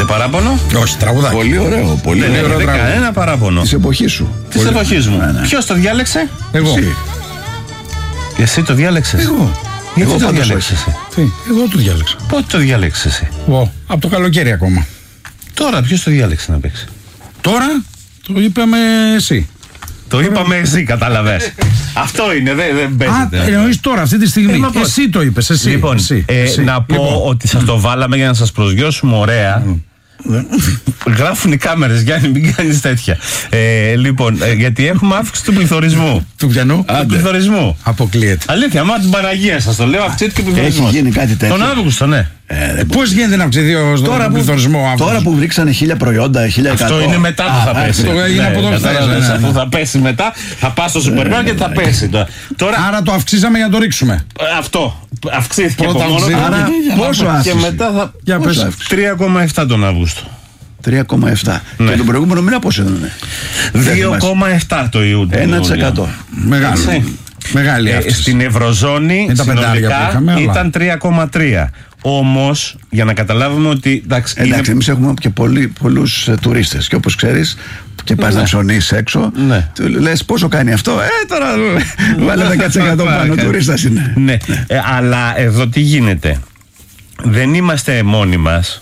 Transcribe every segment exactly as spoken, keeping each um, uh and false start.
παράπονο? Όχι, τραγουδάκι. Πολύ ωραίο. Πολύ Δεν ωραίο. έχετε κανένα παράπονο. Της εποχής σου. Της εποχής μου. Ναι, ναι. Ποιος το διάλεξε? Εγώ. Εσύ. Εσύ το διάλεξες? Εγώ. Γιατί Εγώ το πάντως διάλεξες εσύ? Τι, εγώ το διάλεξα. Πότε το διάλεξες εσύ? Εγώ. Από το καλοκαίρι ακόμα. Τώρα ποιος το διάλεξε να παίξει? Τώρα το είπαμε εσύ. Το είπαμε εσύ, κατάλαβες. Αυτό είναι, δεν, δεν παίζεται. Α, εννοείς τώρα, αυτή τη στιγμή. Ε, εσύ το είπες, εσύ. Λοιπόν, εσύ, ε, εσύ. να πω Λοιπόν. ότι σας το βάλαμε για να σας προσγειώσουμε ωραία. Γράφουν οι κάμερες, Γιάννη, μην κάνεις τέτοια. Ε, λοιπόν, ε, γιατί έχουμε αύξηση του πληθωρισμού. Του πιανού. Του πληθωρισμού. Αποκλείεται. Αλήθεια, μα την Παναγία σας το λέω, αυξήθηκε ο πληθωρισμός. Έχει γίνει κάτι τέτοιο. Τον Αύγουστο, ναι. Ε, Πώς γίνεται να αυξηθεί ο Τώρα τον που, πληθωρισμό? τώρα που βρήξανε χίλια προϊόντα, χίλια εκατό. Αυτό είναι μετά που θα Α, πέσει. αυτό είναι από εδώ που θα κατάλαβες, πέσει, ναι, ναι. αφού θα πέσει μετά, θα πας στο σούπερ μάρκετ και θα πέσει. Τώρα, Άρα το αυξήσαμε για να το ρίξουμε. αυτό αυξήθηκε Πρώτα από μόνο του. αυξήθηκε. Άρα πόσο Και αύξηση? μετά θα. Για Πόσο πες. αύξηση? τρία κόμμα επτά τον Αύγουστο. τρία κόμμα επτά. Ναι. Και τον προηγούμενο μήνα πόσο ήταν? δύο κόμμα επτά το Ιούνιο. ένα τοις εκατό. Μεγάλη. Έτσι. Μεγάλη Ε, αύξηση. στην Ευρωζώνη Είναι τα πεντάρια που συνολικά είχαμε, αλλά- ήταν τρία κόμμα τρία. Όμως, για να καταλάβουμε ότι. Εντάξει, Εντάξει, είναι... εμείς έχουμε και πολλοί, πολλούς ε, τουρίστες. Και όπως ξέρεις, και πας Ναι. να ψωνίσεις έξω, Ναι. του λες πόσο κάνει αυτό. Ε, τώρα βάλε δέκα τοις εκατό πάνω, τουρίστας είναι. Ναι, ε, αλλά εδώ τι γίνεται. Δεν είμαστε μόνοι μας.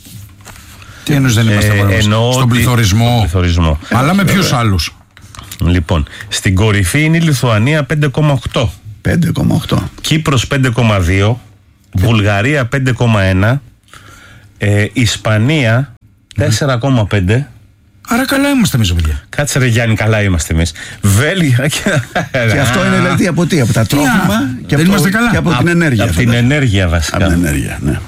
Τι εννοείς δεν είμαστε Ε, μόνοι μας? εννοώ Στον ότι- πληθωρισμό. στον πληθωρισμό. Αλλά με ποιους άλλους? Λοιπόν, στην κορυφή είναι η Λιθουανία πέντε κόμμα οκτώ, πέντε κόμμα οκτώ. Κύπρος πέντε κόμμα δύο, Βουλγαρία πέντε κόμμα ένα, ε, Ισπανία τέσσερα κόμμα πέντε. Άρα καλά είμαστε εμείς, παιδιά. Κάτσε ρε Γιάννη, καλά είμαστε εμείς. Βέλγια και... Και αυτό είναι δηλαδή από τι? Από τα τρόφιμα και δεν από, είμαστε καλά. και από την Από- ενέργεια. Από την φαντάζομαι. ενέργεια βασικά. Από την ενέργεια, ναι.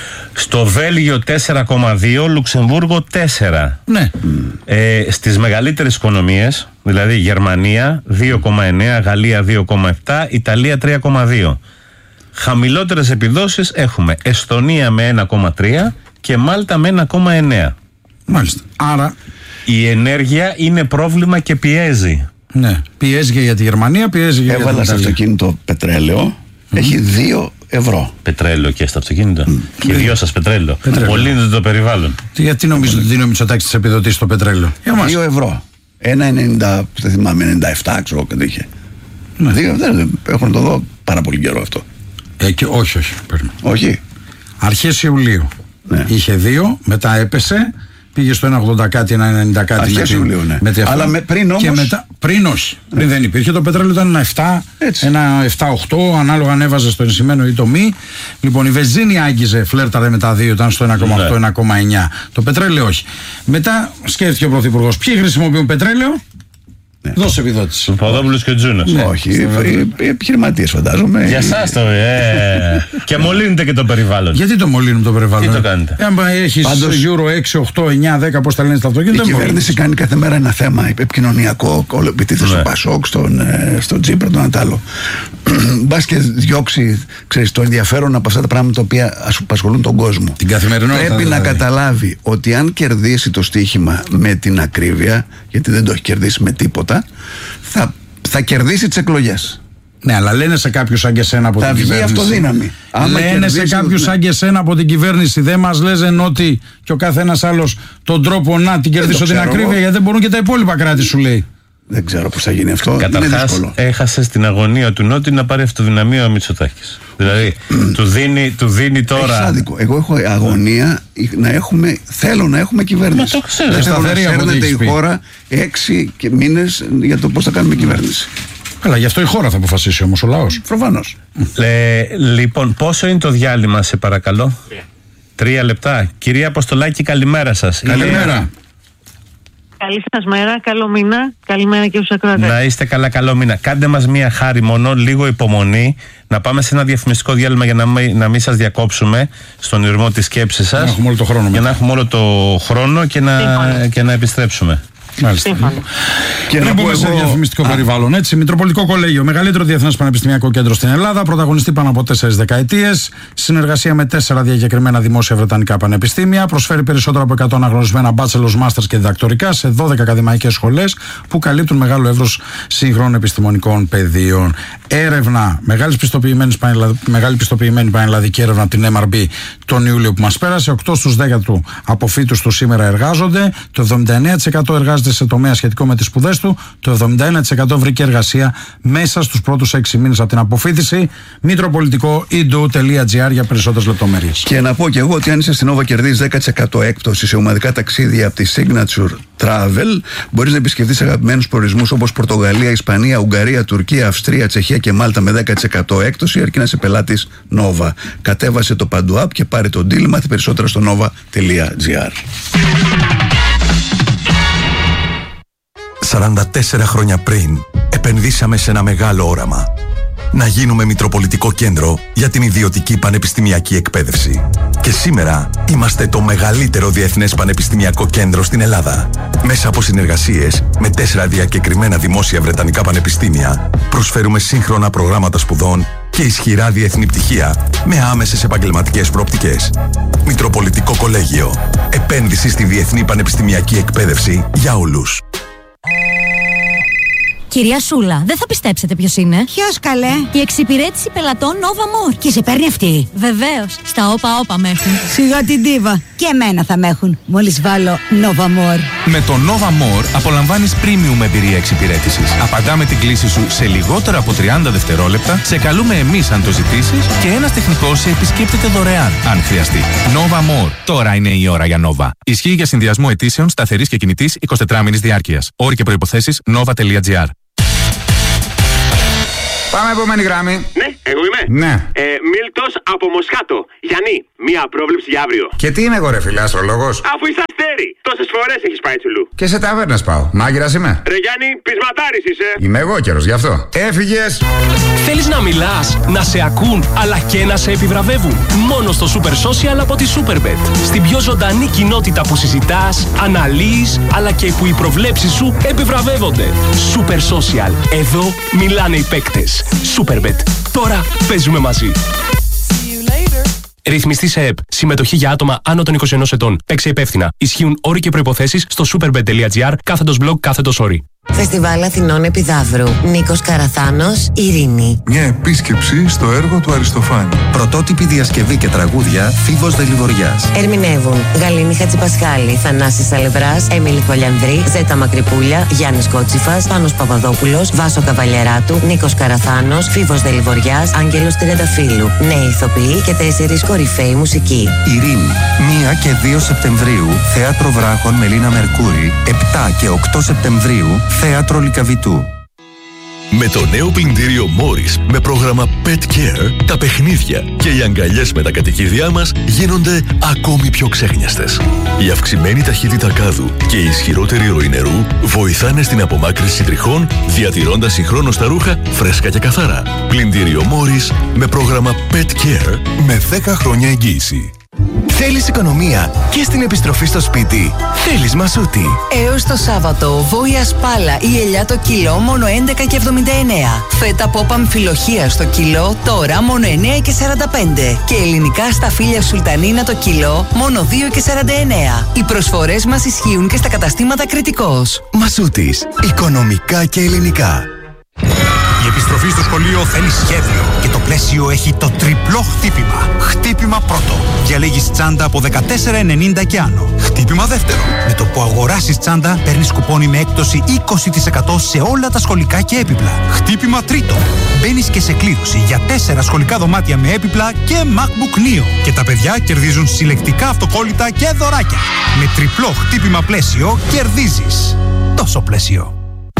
Στο Βέλγιο τέσσερα κόμμα δύο, Λουξεμβούργο τέσσερα. Ναι. Ε, στις μεγαλύτερες οικονομίες, δηλαδή Γερμανία δύο κόμμα εννέα, Γαλλία δύο κόμμα επτά, Ιταλία τρία κόμμα δύο. Χαμηλότερες επιδόσεις έχουμε Εστονία με ένα κόμμα τρία και Μάλτα με ένα κόμμα εννέα. Μάλιστα. Άρα, Η ενέργεια είναι πρόβλημα και πιέζει. ναι. Πιέζει για τη Γερμανία, πιέζει για την Έβαλα στο Ιταλία. αυτοκίνητο πετρέλαιο, έχει δύο ευρώ. Πετρέλαιο και στο αυτοκίνητο. Και οι δυο σας πετρέλαιο. Πετρέλαιο. Μολύνεται το περιβάλλον. Τι- Γιατί νομίζω ότι δίνει ο Μητσοτάκης τις επιδοτήσεις στο πετρέλαιο? Για μας. Δύο ευρώ. Ένα ενενήντα, δεν θυμάμαι, ενενήντα επτά ξέρω κάτι είχε. Ναι. Δύο, δεν, έχω να το δω πάρα πολύ καιρό αυτό. Ε, και, όχι, όχι. Παίρνω. Όχι. Αρχές Ιουλίου. Ναι. Είχε δύο, μετά έπεσε, πήγε στο ένα ογδόντα κάτι, ένα ενενήντα κάτι. Αρχές με την- Ιουλίου, ναι. με τη αυτό. Αλλά με- πριν όμως- Και μετά, πριν όχι. Πριν δεν υπήρχε. Το πετρέλαιο ήταν ένα επτά, Έτσι. ένα επτά οκτώ, ανάλογα ανέβαζε στο ενσημένο ή το μη. Λοιπόν, η βενζίνη άγγιζε, φλέρταρε με τα δύο, ήταν στο ένα κόμμα οκτώ, Ναι. ένα κόμμα εννέα. Το πετρέλαιο όχι. Μετά σκέφτηκε ο Πρωθυπουργός, ποιοι χρησιμοποιούν πετρέλαιο, Ναι. δώσε επιδότηση. Ο Παπαδόπουλος και ο Τζούνος. Όχι, οι, οι, οι επιχειρηματίες φαντάζομαι. Για Οι- σας το, ε. Και μολύνεται και το περιβάλλον. Γιατί το μολύνουμε το περιβάλλον? Τι το κάνετε? Ε, άμα έχεις Πάντως- Euro έξι, οκτώ, εννέα, δέκα, πώς τα λένε στα Η αυτοκίνητα, δεν κυβέρνηση κάνει κάθε μέρα ένα θέμα επικοινωνιακό, όλο επιτίθεται Ναι. στον Πασόκ, στον, ε, στον Τσίπρα, τον Ατάλο. Μπας και διώξει, ξέρεις, το ενδιαφέρον από αυτά τα πράγματα τα οποία ασ- απασχολούν τον κόσμο. Την καθημερινότητα, Πρέπει να δηλαδή. καταλάβει ότι αν κερδίσει το στοίχημα με την ακρίβεια, γιατί δεν το έχει κερδίσει με τίποτα, θα, θα κερδίσει τις εκλογές. Ναι, αλλά λένε σε κάποιους σαν και εσένα από Θα την βγει κυβέρνηση. αυτοδύναμη. Άμα Λένε σε κερδίσει, κάποιους ναι. σαν και εσένα από την κυβέρνηση. Δεν μας λένε ότι και ο καθένας άλλος τον τρόπο να την κερδίσω την ξέρω ακρίβεια, εγώ. γιατί δεν μπορούν και τα υπόλοιπα κράτη, σου λέει. Δεν ξέρω πώς θα γίνει αυτό. είναι Καταρχάς δύσκολο. έχασε στην αγωνία του Νότι να πάρει αυτοδυναμία ο Μητσοτάκης. Δηλαδή του δίνει, του δίνει Έχεις τώρα. άδικο. Εγώ έχω αγωνία να έχουμε, θέλω να έχουμε κυβέρνηση. Μα το ξέρω. Δεν θέλω να Σταθερή από ό,τι σέρνεται η έχεις πει. χώρα έξι και μήνες για το πώς θα κάνουμε κυβέρνηση. Αλλά γι' αυτό η χώρα θα αποφασίσει όμως ο λαός. Προφανώς. Ε, λοιπόν, πόσο είναι το διάλειμμα, σε παρακαλώ? Τρία. Τρία λεπτά. Κυρία Αποστολάκη, καλημέρα σας. Καλημέρα. Καλή σας μέρα, καλό μήνα. Καλημέρα και στους ακροατές. Να είστε καλά, καλό μήνα. Κάντε μας μία χάρη μόνο, λίγο υπομονή, να πάμε σε ένα διαφημιστικό διάλειμμα για να μην, να μην σας διακόψουμε στον ηρμό της σκέψης σας. Να έχουμε όλο το χρόνο Για μετά. να έχουμε όλο το χρόνο και να, Συμφωνώ. και να επιστρέψουμε. Μάλιστα. Σύμφωνο. Και να πω Μπούμε σε εγώ... διαφημιστικό περιβάλλον. Έτσι. Μητροπολιτικό Κολέγιο, μεγαλύτερο διεθνές πανεπιστημιακό κέντρο στην Ελλάδα, πρωταγωνιστεί πάνω από τέσσερις δεκαετίες. Συνεργασία με τέσσερα διακεκριμένα δημόσια βρετανικά πανεπιστήμια. Προσφέρει περισσότερο από εκατό αναγνωρισμένα bachelors, masters και διδακτορικά σε δώδεκα ακαδημαϊκές σχολές που καλύπτουν μεγάλο εύρος σύγχρονων επιστημονικών πεδίων. Έρευνα, μεγάλη πιστοποιημένη, μεγάλη πιστοποιημένη πανελλαδική έρευνα από την εμ αρ μπι τον Ιούλιο που μας πέρασε. οκτώ στους δέκα του αποφύτους του σήμερα εργάζονται. Το εβδομήντα εννέα τοις εκατό εργάζεται σε τομέα σχετικό με τις σπουδές του. Το εβδομήντα ένα τοις εκατό βρήκε εργασία μέσα στους πρώτους έξι μήνες από την αποφύτιση. Μητροπολιτικό edu.gr για περισσότερες λεπτομέρειες. Και να πω και εγώ ότι αν είσαι στην Nova κερδίζεις δέκα τοις εκατό έκπτωση σε ομαδικά ταξίδια από τη Signature Travel. Μπορείς να επισκεφτείς αγαπημένους προορισμούς όπως Πορτογαλία, Ισπανία, Ουγγαρία, Τουρκία, Αυστρία, Τσεχία και Μάλτα με δέκα τοις εκατό έκπτωση, αρκεί να είσαι πελάτης Nova. Κατέβασε το Παντού App και πάρε τον deal. Μάθε περισσότερα στο nova.gr. σαράντα τέσσερα χρόνια πριν επενδύσαμε σε ένα μεγάλο όραμα. Να γίνουμε Μητροπολιτικό Κέντρο για την ιδιωτική πανεπιστημιακή εκπαίδευση. Και σήμερα είμαστε το μεγαλύτερο διεθνές πανεπιστημιακό κέντρο στην Ελλάδα. Μέσα από συνεργασίες με τέσσερα διακεκριμένα δημόσια βρετανικά πανεπιστήμια, προσφέρουμε σύγχρονα προγράμματα σπουδών και ισχυρά διεθνή πτυχία με άμεσες επαγγελματικές προοπτικές. Μητροπολιτικό Κολέγιο. Επένδυση στη διεθνή πανεπιστημιακή εκπαίδευση για όλους. Κυρία Σούλα, δεν θα πιστέψετε ποιος είναι. Ποιος καλέ? Η εξυπηρέτηση πελατών Nova More. Και σε παίρνει αυτή? Βεβαίως, στα όπα όπα με έχουν. Σιγά την τίβα. Και εμένα θα με έχουν, μόλις βάλω Nova More. Με το Nova More απολαμβάνεις premium εμπειρία εξυπηρέτησης. Απαντάμε την κλήση σου σε λιγότερα από τριάντα δευτερόλεπτα, σε καλούμε εμείς αν το ζητήσεις και ένας τεχνικός σε επισκέπτεται δωρεάν, αν χρειαστεί. Nova More. Τώρα είναι η ώρα για Nova. Ισχύει για συνδυασμό αιτήσεων σταθερής και κινητής εικοσιτετράμηνης διάρκειας. Όροι και προϋποθέσεις nova.gr. Πάμε επόμενη γραμμή. Ναι, εγώ είμαι. Ναι. Ε, Μίλτος από Μοσχάτο. Γιάννη, μία πρόβλεψη για αύριο. Και τι είμαι εγώ, ρε φίλε, αστρολόγος? Αφού είσαι αστέρι, τόσες φορές έχεις πάει τσουλού. Και σε ταβέρνες πάω. Μάγειρας είμαι. Ρε Γιάννη, πεισματάρης είσαι. Είμαι εγώ καιρός, γι' αυτό. Έφυγες. Θέλεις να μιλάς, να σε ακούν, αλλά και να σε επιβραβεύουν. Μόνο στο Super Social από τη Superbet. Στην πιο ζωντανή κοινότητα που συζητάς, αναλύεις, αλλά και που οι προβλέψεις σου επιβραβεύονται. Super Social. Εδώ μιλάνε οι παίκτες. Superbet. Τώρα παίζουμε μαζί. Ρυθμιστή σε ΕΠ. Συμμετοχή για άτομα άνω των είκοσι ενός ετών. Παίξε υπεύθυνα. Ισχύουν όροι και προϋποθέσεις στο superbet.gr κάθετος blog κάθετος όροι. Φεστιβάλ Αθηνών Επιδαύρου. Νίκος Καραθάνος, Ειρήνη. Μια επίσκεψη στο έργο του Αριστοφάνη. Πρωτότυπη διασκευή και τραγούδια Φίβος Δελιβοριάς. Ερμηνεύουν Γαλήνη Χατζηπασχάλη, Θανάσης Σαλευράς, Έμιλη Χολιανδρή, Ζέτα Μακρυπούλια, Γιάννης Κότσιφας, Πάνος Παπαδόπουλος, Βάσο Καβαλιαράτου, Νίκος Καραθάνος, Φίβος Δελιβοριάς, Άγγελος Τριανταφύλου. Νέοι ηθοποιοί και τέσσερις κορυφαίοι μουσικοί. Ειρήνη. μία και δύο Σεπτεμβρίου, Θέατρο Βράχων Μελίνα Μερκούρη. επτά και οκτώ Σεπτεμβρίου, Θέατρο Λυκαβητού. Με το νέο πλυντήριο Morris με πρόγραμμα Pet Care, τα παιχνίδια και οι αγκαλιές με τα κατοικίδια μας γίνονται ακόμη πιο ξέχνιαστες. Η αυξημένη ταχύτητα κάδου και η ισχυρότερη ροή νερού βοηθάνε στην απομάκρυνση τριχών, διατηρώντας συγχρόνως τα ρούχα φρέσκα και καθαρά. Πλυντήριο Morris με πρόγραμμα Pet Care με δέκα χρόνια εγγύηση. Θέλεις οικονομία και στην επιστροφή στο σπίτι? Θέλεις Μασούτη. Έως το Σάββατο, βόηα σπάλα ή ελιά το κιλό μόνο έντεκα και εβδομήντα εννέα. Φέτα πόπα αμφιλοχία στο κιλό τώρα μόνο εννέα και σαράντα πέντε. Και ελληνικά σταφύλια σουλτανίνα το κιλό μόνο δύο και σαράντα εννέα. Οι προσφορές μας ισχύουν και στα καταστήματα Κρητικός. Μασούτης. Οικονομικά και ελληνικά. Η επιστροφή στο σχολείο θέλει σχέδιο και το πλαίσιο έχει το τριπλό χτύπημα. Χτύπημα πρώτο. Διαλέγεις τσάντα από δεκατέσσερα ενενήντα και άνω. Χτύπημα δεύτερο. Με το που αγοράσεις τσάντα παίρνεις κουπόνι με έκπτωση είκοσι τοις εκατό σε όλα τα σχολικά και έπιπλα. Χτύπημα τρίτο. Μπαίνεις και σε κλήρωση για τέσσερα σχολικά δωμάτια με έπιπλα και MacBook Neo. Και τα παιδιά κερδίζουν συλλεκτικά αυτοκόλλητα και δωράκια. Με τριπλό χτύπημα πλαίσιο κερδίζεις. Τόσο πλαίσιο.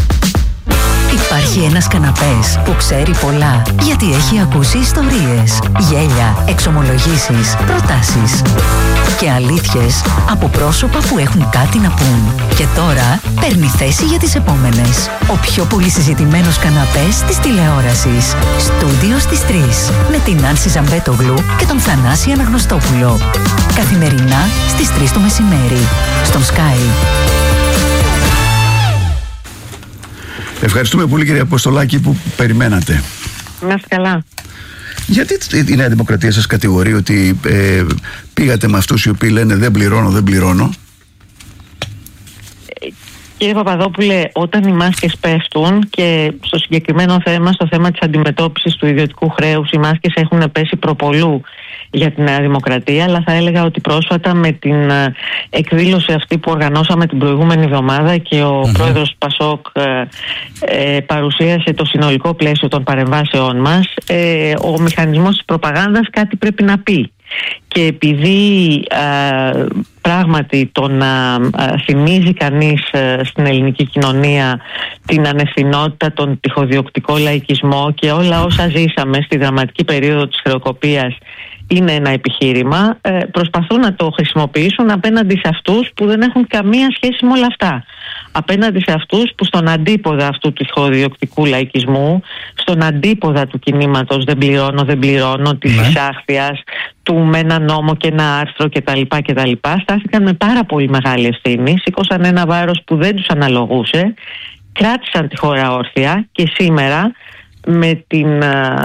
Υπάρχει ένας καναπές που ξέρει πολλά, γιατί έχει ακούσει ιστορίες, γέλια, εξομολογήσεις, προτάσεις και αλήθειες από πρόσωπα που έχουν κάτι να πούν. Και τώρα παίρνει θέση για τις επόμενες. Ο πιο πολύ συζητημένος καναπές της τηλεόρασης. Στούντιο στις τρεις. Με την Άνση Ζαμπέτογλου και τον Θανάση Αναγνωστόπουλο. Καθημερινά στις τρεις το μεσημέρι. Στον Sky. Ευχαριστούμε πολύ, κύριε Αποστολάκη, που περιμένατε. Να είστε καλά. Γιατί η Νέα Δημοκρατία σας κατηγορεί ότι ε, πήγατε με αυτούς οι οποίοι λένε δεν πληρώνω, δεν πληρώνω? Κύριε Παπαδόπουλε, όταν οι μάσκες πέφτουν, και στο συγκεκριμένο θέμα, στο θέμα της αντιμετώπισης του ιδιωτικού χρέους, οι μάσκες έχουν πέσει προπολού για τη Νέα Δημοκρατία, αλλά θα έλεγα ότι πρόσφατα με την εκδήλωση αυτή που οργανώσαμε την προηγούμενη εβδομάδα και ο mm-hmm. πρόεδρος του Πασόκ ε, ε, παρουσίασε το συνολικό πλαίσιο των παρεμβάσεών μας, ε, ο μηχανισμός της προπαγάνδας κάτι πρέπει να πει. Και επειδή α, πράγματι το να α, θυμίζει κανείς α, στην ελληνική κοινωνία την ανευθυνότητα, τον τυχοδιοκτικό λαϊκισμό και όλα όσα ζήσαμε στη δραματική περίοδο της χρεοκοπίας είναι ένα επιχείρημα, ε, προσπαθούν να το χρησιμοποιήσουν απέναντι σε αυτούς που δεν έχουν καμία σχέση με όλα αυτά. Απέναντι σε αυτούς που στον αντίποδα αυτού του τυχοδιοκτικού λαϊκισμού, στον αντίποδα του κινήματος δεν πληρώνω, δεν πληρώνω, της ναι. εισάχθειας, του με ένα νόμο και ένα άρθρο κτλ. κτλ. Στάθηκαν με πάρα πολύ μεγάλη ευθύνη, σήκωσαν ένα βάρος που δεν τους αναλογούσε, κράτησαν τη χώρα όρθια και σήμερα με την,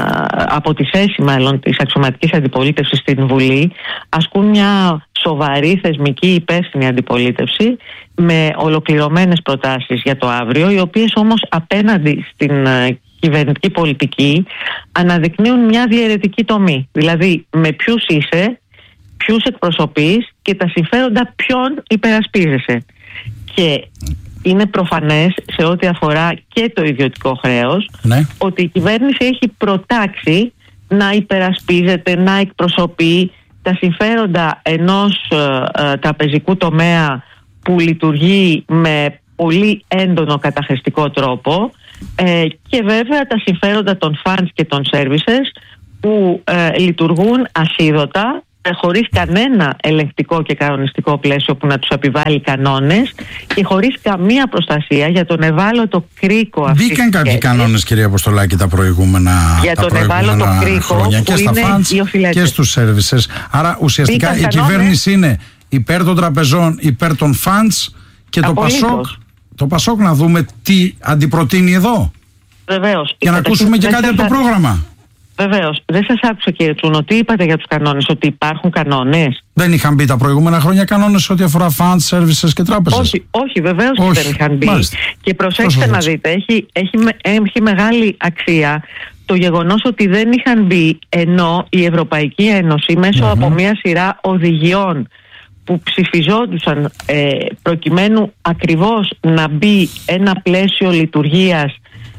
από τη θέση μάλλον της αξιωματικής αντιπολίτευσης στην Βουλή ασκούν μια σοβαρή θεσμική υπεύθυνη αντιπολίτευση με ολοκληρωμένες προτάσεις για το αύριο, οι οποίες όμως απέναντι στην κυβερνητική πολιτική αναδεικνύουν μια διαιρετική τομή. Δηλαδή με ποιους είσαι, ποιους εκπροσωπείς και τα συμφέροντα ποιον υπερασπίζεσαι. Και είναι προφανές σε ό,τι αφορά και το ιδιωτικό χρέος, ναι, ότι η κυβέρνηση έχει προτάξει να υπερασπίζεται, να εκπροσωπεί τα συμφέροντα ενός ε, ε, τραπεζικού τομέα που λειτουργεί με πολύ έντονο καταχρηστικό τρόπο ε, και βέβαια τα συμφέροντα των funds και των services που ε, λειτουργούν ασίδωτα, χωρίς κανένα ελεγκτικό και κανονιστικό πλαίσιο που να τους επιβάλλει κανόνες και χωρίς καμία προστασία για τον ευάλωτο κρίκο αυτή. Μπήκαν κάποιοι κανόνες, κυρία Αποστολάκη, τα προηγούμενα, για τα τον ευάλωτο κρίκο χρόνια και στα funds και στους services. Άρα ουσιαστικά Μπήκαν η κανόνες... κυβέρνηση είναι υπέρ των τραπεζών, υπέρ των funds και το Πασόκ, το Πασόκ να δούμε τι αντιπροτείνει εδώ. Βεβαίως. Για να ακούσουμε και κάτι από το πρόγραμμα. Βεβαίως. Δεν σας άκουσα, κύριε Τσούνο, τι είπατε για τους κανόνες, ότι υπάρχουν κανόνες? Δεν είχαν μπει τα προηγούμενα χρόνια κανόνες ό,τι αφορά funds, services και τράπεζες? Όχι, όχι βεβαίως και δεν είχαν μπει. Μάλιστα. Και προσέξτε να δείτε, έχει, έχει, έχει μεγάλη αξία το γεγονός ότι δεν είχαν μπει, ενώ η Ευρωπαϊκή Ένωση μέσω mm-hmm. από μια σειρά οδηγιών που ψηφιζόντουσαν ε, προκειμένου ακριβώς να μπει ένα πλαίσιο λειτουργίας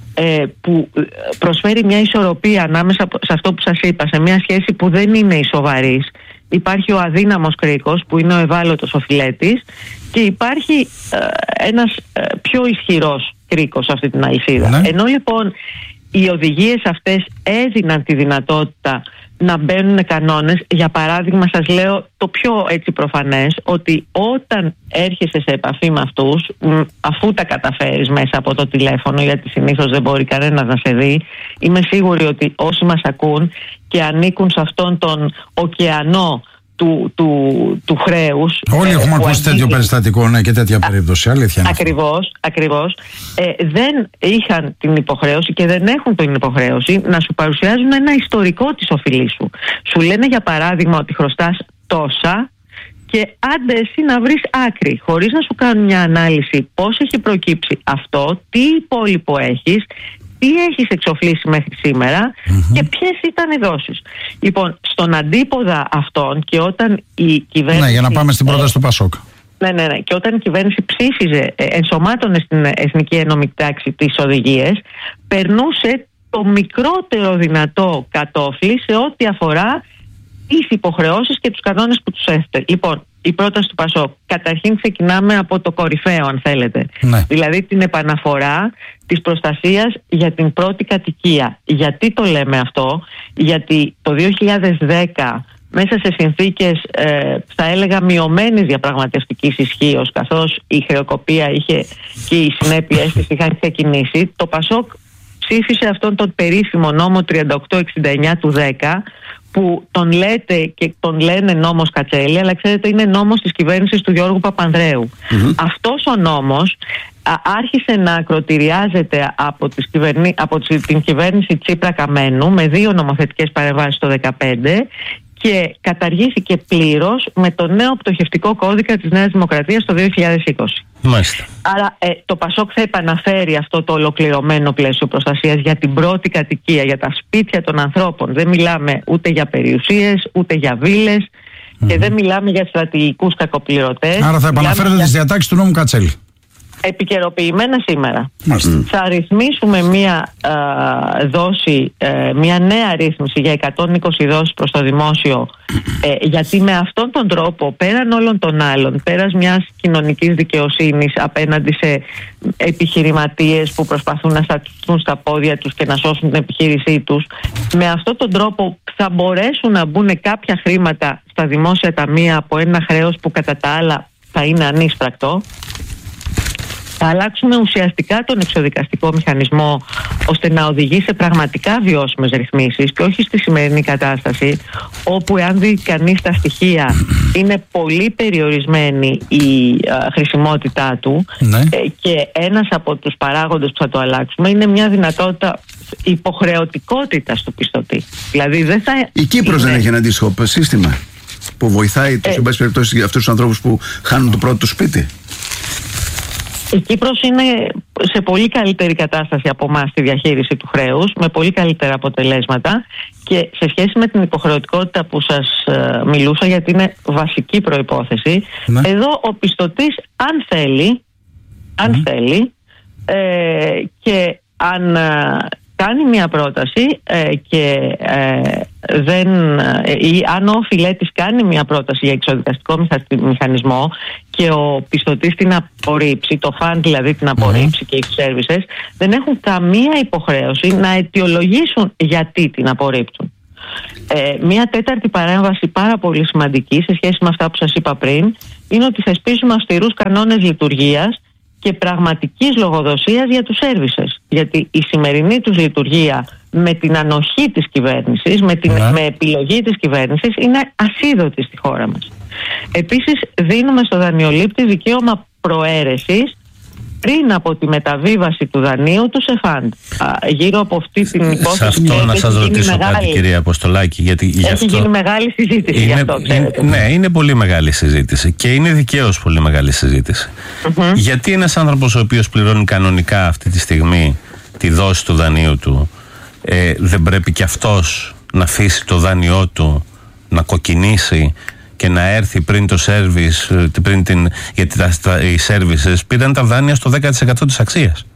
που προσφέρει μια ισορροπία ανάμεσα σε αυτό που σας είπα, σε μια σχέση που δεν είναι ισοβαρής. Υπάρχει ο αδύναμος κρίκος που είναι ο ευάλωτος ο φιλέτης και υπάρχει ε, ένας ε, πιο ισχυρός κρίκος σε αυτή την αλυσίδα. Ναι. Ενώ λοιπόν οι οδηγίες αυτές έδιναν τη δυνατότητα να μπαίνουν κανόνες, για παράδειγμα σας λέω το πιο έτσι προφανές, ότι όταν έρχεσαι σε επαφή με αυτούς, αφού τα καταφέρεις μέσα από το τηλέφωνο, γιατί συνήθως δεν μπορεί κανένας να σε δει, είμαι σίγουρη ότι όσοι μας ακούν και ανήκουν σε αυτόν τον ωκεανό του, του, του χρέους. Όλοι έχουμε ε, ακούσει τέτοιο περιστατικό, ναι, και τέτοια περίπτωση. Αλήθεια είναι. Ακριβώς, ακριβώς. Ε, δεν είχαν την υποχρέωση και δεν έχουν την υποχρέωση να σου παρουσιάζουν ένα ιστορικό της οφειλής σου. Σου λένε για παράδειγμα ότι χρωστάς τόσα και άντε εσύ να βρεις άκρη, χωρίς να σου κάνουν μια ανάλυση πώς έχει προκύψει αυτό, τι υπόλοιπο έχεις, τι έχεις εξοφλήσει μέχρι σήμερα mm-hmm. και ποιες ήταν οι δόσεις. Λοιπόν, στον αντίποδα αυτών και όταν η κυβέρνηση... Ναι, για να πάμε στην πρόταση του Πασόκ. Ναι, ναι, ναι. Και όταν η κυβέρνηση ψήφιζε, ενσωμάτωνε στην Εθνική Ενόμικη Τάξη τις οδηγίες, περνούσε το μικρότερο δυνατό κατόφλι σε ό,τι αφορά τις υποχρεώσεις και τους κανόνες που τους έθετε. Λοιπόν, η πρόταση του Πασόκ, καταρχήν ξεκινάμε από το κορυφαίο, αν θέλετε. Ναι. Δηλαδή την επαναφορά της προστασίας για την πρώτη κατοικία. Γιατί το λέμε αυτό? Γιατί το δύο χιλιάδες δέκα, μέσα σε συνθήκες ε, θα έλεγα μειωμένης διαπραγματευτικής ισχύως, καθώς η χρεοκοπία είχε και οι συνέπειες της είχαν ξεκινήσει, το Πασόκ ψήφισε αυτόν τον περίφημο νόμο τριάντα οκτώ εξήντα εννιά του δέκα, που τον λέτε και τον λένε νόμος Κατσέλη, αλλά ξέρετε είναι νόμος της κυβέρνησης του Γιώργου Παπανδρέου. Mm-hmm. Αυτός ο νόμος α, άρχισε να ακροτηριάζεται από, τις κυβερνή, από την κυβέρνηση Τσίπρα Καμένου με δύο νομοθετικές παρεμβάσεις το δύο χιλιάδες δεκαπέντε και καταργήθηκε πλήρως με το νέο πτωχευτικό κώδικα της Νέας Δημοκρατίας το δύο χιλιάδες είκοσι. Μάλιστα. Άρα ε, το Πασόκ θα επαναφέρει αυτό το ολοκληρωμένο πλαίσιο προστασίας για την πρώτη κατοικία, για τα σπίτια των ανθρώπων. Δεν μιλάμε ούτε για περιουσίες, ούτε για βίλες mm. και δεν μιλάμε για στρατηγικούς κακοπληρωτές. Άρα θα επαναφέρετε για... τις διατάξεις του νόμου Κατσέλη. Επικαιροποιημένα σήμερα. Mm. Θα ρυθμίσουμε μια ε, δόση, ε, μια νέα ρύθμιση για εκατόν είκοσι δόσεις προς το δημόσιο ε, γιατί με αυτόν τον τρόπο πέραν όλων των άλλων, πέρας μιας κοινωνικής δικαιοσύνης απέναντι σε επιχειρηματίες που προσπαθούν να σταθούν στα πόδια τους και να σώσουν την επιχείρησή τους, με αυτόν τον τρόπο θα μπορέσουν να μπουν κάποια χρήματα στα δημόσια ταμεία από ένα χρέος που κατά τα άλλα θα είναι ανίσπρακτο. Θα αλλάξουμε ουσιαστικά τον εξοδικαστικό μηχανισμό ώστε να οδηγεί σε πραγματικά βιώσιμες ρυθμίσεις και όχι στη σημερινή κατάσταση όπου εάν δει κανείς τα στοιχεία είναι πολύ περιορισμένη η α, χρησιμότητά του ναι. ε, και ένας από τους παράγοντες που θα το αλλάξουμε είναι μια δυνατότητα υποχρεωτικότητας του πιστωτή. Δηλαδή δεν θα... Η Κύπρος είναι... δεν έχει ένα αντίστοιχο σύστημα που βοηθάει τους, ε... εν πάση περιπτώσει, αυτούς τους ανθρώπους που χάνουν το πρώτο του σπίτι. Η Κύπρος είναι σε πολύ καλύτερη κατάσταση από εμάς στη διαχείριση του χρέους, με πολύ καλύτερα αποτελέσματα και σε σχέση με την υποχρεωτικότητα που σας ε, μιλούσα, γιατί είναι βασική προϋπόθεση, ναι. εδώ ο πιστωτής αν θέλει, αν mm. θέλει ε, και αν ε, κάνει μια πρόταση ε, και ε, δεν, ε, ή αν ο φιλέτης κάνει μια πρόταση για εξοδικαστικό μηχανισμό και ο πιστωτής την απορρίψει, το φαν δηλαδή την απορρίψει mm-hmm. και οι services δεν έχουν καμία υποχρέωση να αιτιολογήσουν γιατί την απορρίπτουν. Ε, μια τέταρτη παρέμβαση πάρα πολύ σημαντική σε σχέση με αυτά που σας είπα πριν είναι ότι θεσπίζουμε αυστηρούς κανόνες λειτουργίας και πραγματικής λογοδοσίας για τους services. Γιατί η σημερινή τους λειτουργία με την ανοχή της κυβέρνησης, με την yeah. με επιλογή της κυβέρνησης είναι ασίδωτη στη χώρα μας. Επίσης δίνουμε στο δανειολήπτη δικαίωμα προαίρεσης πριν από τη μεταβίβαση του δανείου του σε φαντ. Γύρω από αυτή την υπόθεση. Σε αυτό να σας ρωτήσω μεγάλη... κάτι, κυρία Αποστολάκη. Γιατί έχει αυτό... γίνει μεγάλη συζήτηση είναι, γι' αυτό, ξέρετε. Είναι, ναι, είναι πολύ μεγάλη συζήτηση και είναι δικαίως πολύ μεγάλη συζήτηση. Mm-hmm. Γιατί ένας άνθρωπος ο οποίος πληρώνει κανονικά αυτή τη στιγμή τη δόση του δανείου του ε, δεν πρέπει και αυτός να αφήσει το δάνειό του να κοκκινήσει και να έρθει πριν το service, πριν την, γιατί τα, τα, οι services πήραν τα δάνεια στο δέκα τοις εκατό της αξίας.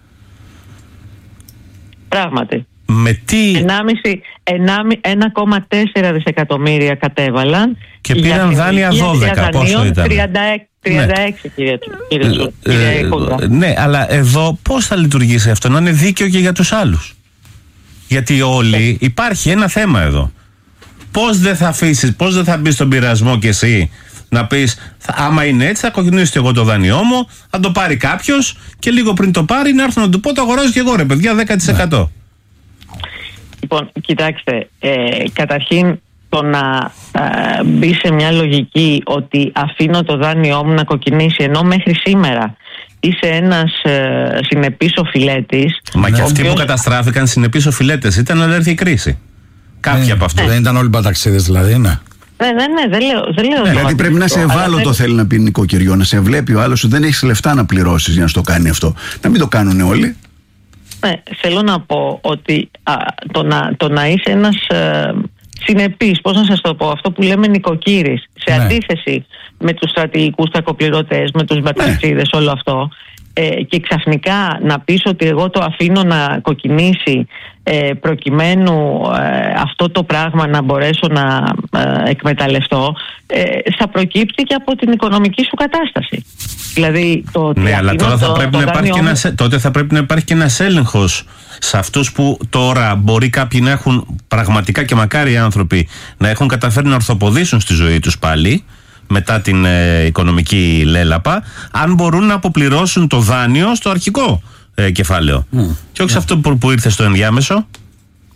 Πράγματι. Με τι... ένα κόμμα τέσσερα δισεκατομμύρια κατέβαλαν και πήραν δάνεια δώδεκα. Πόσο ήταν? τριάντα έξι ναι. κύριε, κύριε, κύριε ε, ναι, αλλά εδώ πώς θα λειτουργήσει αυτό? Να είναι δίκαιο και για τους άλλους. Γιατί όλοι, υπάρχει ένα θέμα εδώ. Πώς δεν θα αφήσεις, πώς δεν θα μπεις στον πειρασμό κι εσύ να πεις άμα είναι έτσι θα κοκκινήσω εγώ το δάνειό μου, θα το πάρει κάποιος και λίγο πριν το πάρει να έρθω να του πω το αγοράζω κι εγώ ρε παιδιά δέκα τοις εκατό. Ναι. Λοιπόν, κοιτάξτε, ε, καταρχήν το να ε, μπει σε μια λογική ότι αφήνω το δάνειό μου να κοκκινήσει ενώ μέχρι σήμερα είσαι ένας ε, συνεπής οφειλέτης. Μα και αυτοί οποίος... που καταστράφηκαν συνεπείς οφειλέτες ήταν να έρθει η κρίση. Κάποιοι ναι, από αυτούς. Δεν ήταν όλοι παταξίδες δηλαδή, ναι. Ναι, ναι, ναι, δεν λέω. Δεν λέω ναι, δηλαδή πρέπει να σε ευάλωτο δεν... θέλει να πει νοικοκυριό, να σε βλέπει ο άλλος ότι δεν έχεις λεφτά να πληρώσεις για να στο κάνει αυτό. Να μην το κάνουν όλοι. Ναι, θέλω να πω ότι α, το, να, το να είσαι ένας ε, συνεπής, πώς να σας το πω, αυτό που λέμε νοικοκύρης, σε ναι. αντίθεση με τους στρατηγικούς κακοπληρωτές, με τους μπαταξίδες, ναι. όλο αυτό, ε, και ξαφνικά να πεις ότι εγώ το αφήνω να κοκκινήσει ε, προκειμένου ε, αυτό το πράγμα να μπορέσω να ε, εκμεταλλευτώ, ε, θα προκύψει και από την οικονομική σου κατάσταση. Δηλαδή, το ναι, αλλά τώρα θα το, πρέπει το να υπάρχει και ένας, τότε θα πρέπει να υπάρχει και ένας έλεγχος σε αυτούς που τώρα μπορεί κάποιοι να έχουν πραγματικά και μακάρι οι άνθρωποι να έχουν καταφέρει να ορθοποδήσουν στη ζωή τους πάλι μετά την ε, οικονομική λέλαπα, αν μπορούν να αποπληρώσουν το δάνειο στο αρχικό ε, κεφάλαιο. Mm. Και όχι yeah. σε αυτό που, που ήρθε στο ενδιάμεσο.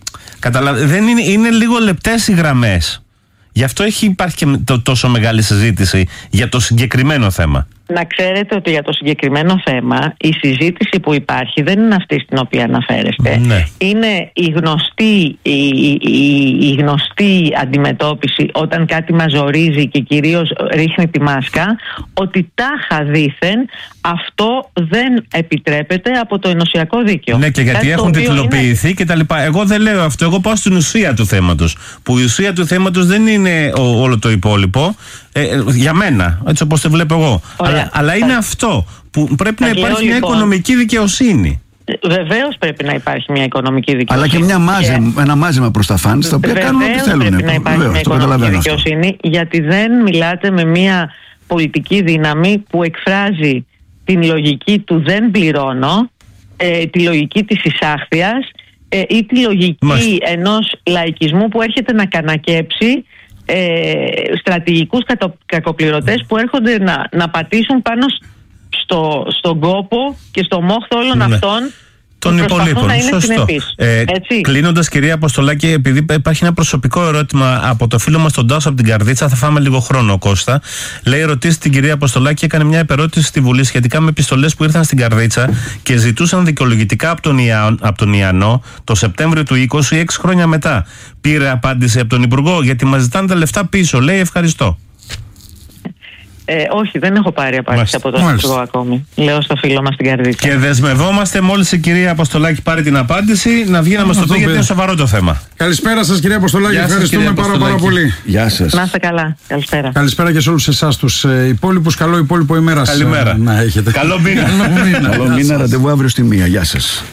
Καταλα... Δεν είναι, είναι λίγο λεπτές οι γραμμές. Γι' αυτό έχει υπάρχει και το, τόσο μεγάλη συζήτηση για το συγκεκριμένο θέμα. Να ξέρετε ότι για το συγκεκριμένο θέμα η συζήτηση που υπάρχει δεν είναι αυτή στην οποία αναφέρεστε. Ναι. Είναι η γνωστή, η, η, η γνωστή αντιμετώπιση όταν κάτι μας ζορίζει και κυρίως ρίχνει τη μάσκα, ότι τάχα δήθεν αυτό δεν επιτρέπεται από το ενωσιακό δίκαιο. Ναι, και γιατί κάτι έχουν τιτλοποιηθεί είναι... και τα λοιπά. Εγώ δεν λέω αυτό, εγώ πάω στην ουσία του θέματος. Που η ουσία του θέματος δεν είναι ο, όλο το υπόλοιπο. Ε, για μένα, έτσι όπως το βλέπω εγώ. Αλλά, αλλά είναι αυτό που πρέπει να υπάρχει μια λοιπόν, οικονομική δικαιοσύνη. Βεβαίως πρέπει να υπάρχει μια οικονομική δικαιοσύνη. Αλλά και μια μάζεμα, ένα μάζεμα προς τα φανς, τα οποία κάνουν ό,τι θέλουν. Πρέπει να υπάρχει Βεβαίως, μια οικονομική δικαιοσύνη, αυτό. Γιατί δεν μιλάτε με μια πολιτική δύναμη που εκφράζει την λογική του δεν πληρώνω, ε, τη λογική της εισάχθειας ε, ή τη λογική Μάλιστα. ενός λαϊκισμού που έρχεται να κανακέψει Ε, στρατηγικούς κατο, κακοπληρωτές που έρχονται να, να πατήσουν πάνω στο, στον κόπο και στο μόχθο όλων ναι. αυτών των υπολείπων. Σωστό. Ε, Κλείνοντας, κυρία Αποστολάκη, επειδή υπάρχει ένα προσωπικό ερώτημα από το φίλο μας τον Τάσο από την Καρδίτσα, θα φάμε λίγο χρόνο, Κώστα. Λέει: ρωτήσει την κυρία Αποστολάκη, έκανε μια επερώτηση στη Βουλή σχετικά με επιστολές που ήρθαν στην Καρδίτσα και ζητούσαν δικαιολογητικά από τον, Ια, από τον Ιαννό το Σεπτέμβριο του είκοσι, έξι χρόνια μετά. Πήρε απάντηση από τον Υπουργό, γιατί μας ζητάνε τα λεφτά πίσω. Λέει: ευχαριστώ. Ε, όχι, δεν έχω πάρει απάντηση από τον Υπουργό ακόμη. Λέω στο φίλο μας στην Καρδίτσα. Και δεσμευόμαστε μόλις η κυρία Αποστολάκη πάρει την απάντηση να βγει να μας το πει, γιατί είναι σοβαρό το θέμα. Καλησπέρα σας, κυρία Αποστολάκη. Γεια ευχαριστούμε σας, πάρα, πάρα πολύ. Γεια σας. Να είστε καλά. Καλησπέρα. Καλησπέρα και σε όλους εσάς τους ε, υπόλοιπους. Καλό υπόλοιπο ημέρα. Καλημέρα. Να έχετε. Καλό μήνα. Καλό μήνα. Ραντεβού αύριο στη μία. Γεια σας.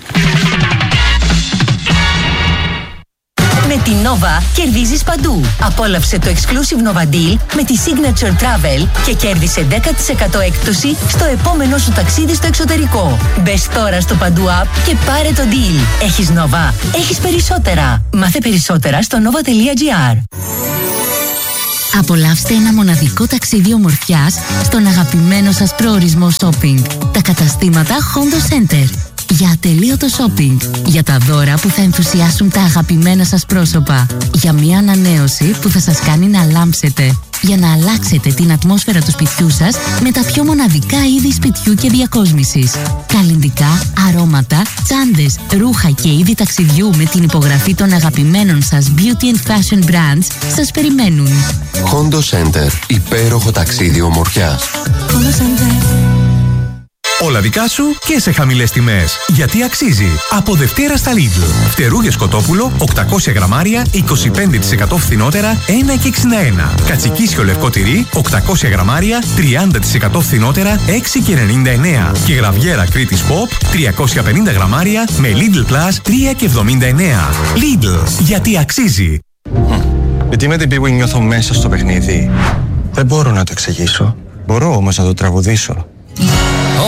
Με τη Nova κερδίζεις παντού. Απόλαυσε το exclusive Nova Deal με τη Signature Travel και κέρδισε δέκα τοις εκατό έκπτωση στο επόμενο σου ταξίδι στο εξωτερικό. Μπες τώρα στο Παντού App και πάρε το deal. Έχεις Nova, έχεις περισσότερα. Μάθε περισσότερα στο nova τελεία gr. Απολαύστε ένα μοναδικό ταξίδι ομορφιάς στον αγαπημένο σας προορισμό shopping. Τα καταστήματα Hondo Center. Για ατελείωτο shopping, για τα δώρα που θα ενθουσιάσουν τα αγαπημένα σας πρόσωπα, για μια ανανέωση που θα σας κάνει να λάμψετε, για να αλλάξετε την ατμόσφαιρα του σπιτιού σας με τα πιο μοναδικά είδη σπιτιού και διακόσμησης. Καλλυντικά, αρώματα, τσάντες, ρούχα και είδη ταξιδιού με την υπογραφή των αγαπημένων σας beauty and fashion brands σας περιμένουν. Hondo Center, υπέροχο ταξίδι ομορφιάς. Hondo Center. Όλα δικά σου και σε χαμηλές τιμές. Γιατί αξίζει. Από Δευτέρα στα Lidl. Φτερούγες κοτόπουλο οκτακόσια γραμμάρια, είκοσι πέντε τοις εκατό φθηνότερα, ένα και εξήντα ένα. Κατσικίσιο λευκό τυρί, οκτακόσια γραμμάρια, τριάντα τοις εκατό φθηνότερα, έξι και ενενήντα εννέα. Και γραβιέρα Κρήτης Pop, τριακόσια πενήντα γραμμάρια, με Lidl Plus, τρία και εβδομήντα εννέα. Lidl. Γιατί αξίζει. Γιατί με την Bwin νιώθω μέσα στο παιχνίδι. Δεν μπορώ να το εξηγήσω. Μπορώ όμως να το τραγουδήσω.